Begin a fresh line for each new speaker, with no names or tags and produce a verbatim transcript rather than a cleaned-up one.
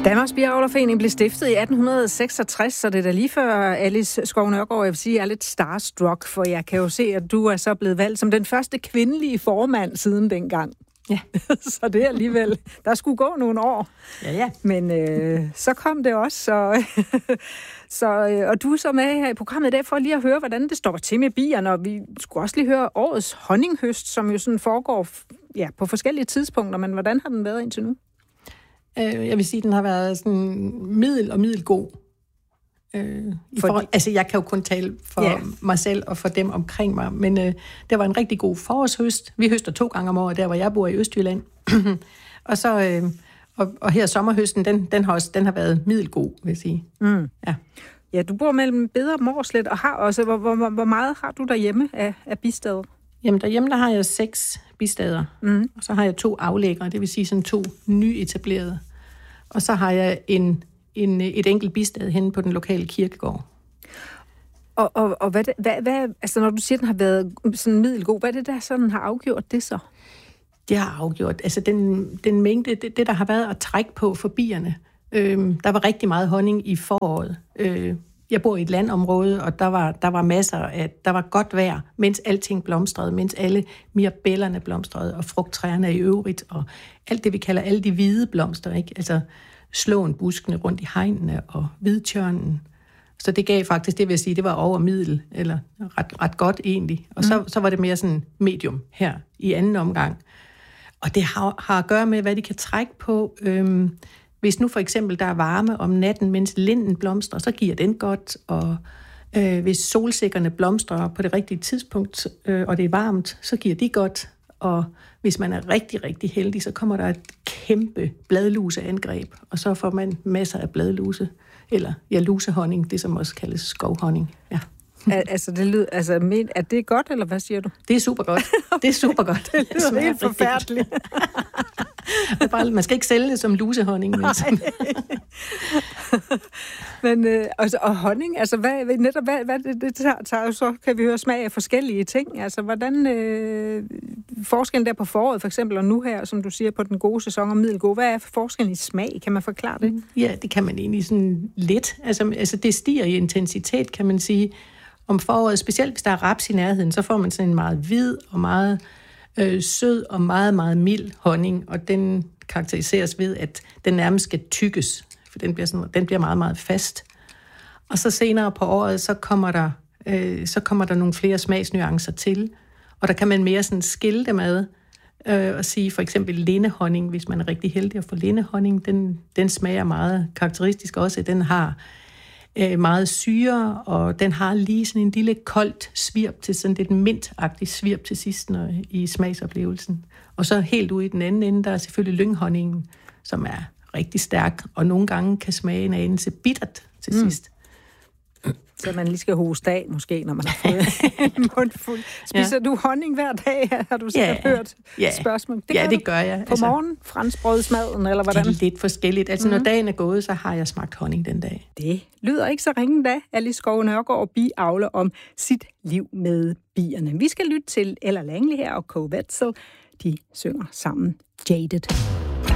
Danmarks Biavlerforening blev stiftet i atten seksogtres, så det er da lige før Alice Skov Nørgaard, jeg vil sige, er lidt starstruck, for jeg kan jo se, at du er så blevet valgt som den første kvindelige formand siden dengang.
Ja.
Så det er alligevel, der skulle gå nogle år.
Ja, ja.
Men øh, så kom det også, så, så, øh, og du er så med her i programmet i dag for lige at høre, hvordan det står til med bierne, og vi skulle også lige høre årets honninghøst, som jo sådan foregår ja, på forskellige tidspunkter, men hvordan har den været indtil nu?
Jeg vil sige, at den har været sådan middel og middelgod. Øh, i forhold, altså, jeg kan jo kun tale for yeah. mig selv og for dem omkring mig, men øh, det var en rigtig god forårshøst. Vi høster to gange om året, der hvor jeg bor i Østjylland. og så øh, og, og her sommerhøsten, den, den, har også, den har været middelgod, vil jeg sige.
Mm.
Ja.
Ja, du bor mellem Beder og Mårslet, og har også, hvor, hvor, hvor meget har du derhjemme af, af bistader?
Jamen, derhjemme der har jeg seks bistader, mm. og så har jeg to aflæggere, det vil sige sådan to nyetablerede. Og så har jeg en, en, et enkelt bistad henne på den lokale kirkegård.
Og, og, og hvad, hvad, hvad, altså når du siger, at den har været sådan middelgod, hvad er det der sådan har afgjort det så?
Det har afgjort, altså den, den mængde, det, det der har været at trække på for bierne. Øhm, der var rigtig meget honning i foråret. Øh, jeg bor i et landområde, og der var, der var masser af, der var godt vejr, mens alting blomstrede, mens alle mirabellerne blomstrede, og frugttræerne i øvrigt, og alt det, vi kalder alle de hvide blomster, ikke? Altså slåen buskene rundt i hegnene, og hvidtjørnen. Så det gav faktisk, det vil jeg sige, det var over middel, eller ret, ret godt egentlig. Og så, mm. så var det mere sådan medium her i anden omgang. Og det har, har at gøre med, hvad de kan trække på. Øhm, Hvis nu for eksempel der er varme om natten, mens linden blomstrer, så giver den godt. Og øh, hvis solsikkerne blomstrer på det rigtige tidspunkt, øh, og det er varmt, så giver de godt. Og hvis man er rigtig, rigtig heldig, så kommer der et kæmpe bladluseangreb, og så får man masser af bladluse, eller ja, lusehonning, det som også kaldes skovhonning. Ja.
Altså, det lyder, altså, men, er det godt, eller hvad siger du?
Det er super godt. Det er super godt.
Det lyder helt forfærdeligt.
Bare, man skal ikke sælge det som lusehonning. Men,
men øh, altså, og honning, altså hvad, netop, hvad, hvad det, det tager, tager, så kan vi høre smag af forskellige ting. Altså, hvordan øh, forskellen der på foråret, for eksempel, og nu her, som du siger, på den gode sæson og middelgode, hvad er forskellen i smag? Kan man forklare det?
Ja, det kan man egentlig sådan lidt. Altså, altså det stiger i intensitet, kan man sige. Om foråret, specielt hvis der er raps i nærheden, så får man sådan en meget hvid og meget øh, sød og meget, meget mild honning, og den karakteriseres ved, at den nærmest skal tykkes, for den bliver, sådan, den bliver meget, meget fast. Og så senere på året, så kommer der, øh, så kommer der nogle flere smagsnuancer til, og der kan man mere sådan skille dem ad, øh, og sige for eksempel lindehonning, hvis man er rigtig heldig at få lindehonning, den, den smager meget karakteristisk også, den har meget syre, og den har lige sådan en lille koldt svirp til sådan lidt mintagtigt svirp til sidst når, i smagsoplevelsen. Og så helt ude i den anden ende, der er selvfølgelig lynghonningen, som er rigtig stærk, og nogle gange kan smage en anelse bittert til mm. sidst.
Så man lige skal hoste af, måske, når man har fået en mundfuld. Spiser ja. du honning hver dag? Har du sikkert ja. hørt
ja.
spørgsmål?
Det ja, det gør jeg.
På altså, morgen, franskbrødsmaden, eller hvordan?
Det er lidt forskelligt. Altså, mm-hmm. når dagen er gået, så har jeg smagt honning den dag.
Det lyder ikke så ringe da. Alice Skov Nørgaard og biavler om sit liv med bierne. Vi skal lytte til Ella Langley her og Co. Wetzel. De synger sammen Jaded.